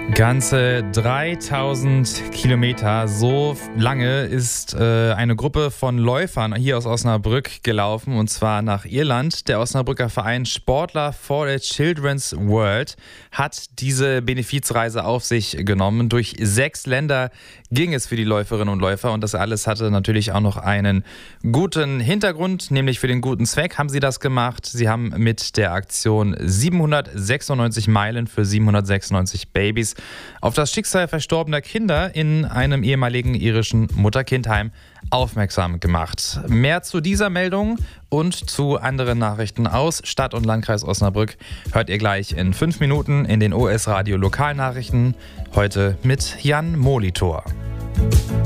Ganze 3000 Kilometer, so lange ist eine Gruppe von Läufern hier aus Osnabrück gelaufen, und zwar nach Irland. Der Osnabrücker Verein Sportler for the Children's World hat diese Benefizreise auf sich genommen. Durch 6 Länder ging es für die Läuferinnen und Läufer, und das alles hatte natürlich auch noch einen guten Hintergrund, nämlich für den guten Zweck haben sie das gemacht. Sie haben mit der Aktion 796 Meilen für 796 Babys auf das Schicksal verstorbener Kinder in einem ehemaligen irischen Mutter-Kind-Heim aufmerksam gemacht. Mehr zu dieser Meldung und zu anderen Nachrichten aus Stadt und Landkreis Osnabrück hört ihr gleich in 5 Minuten in den OS Radio Lokalnachrichten. Heute mit Jan Molitor.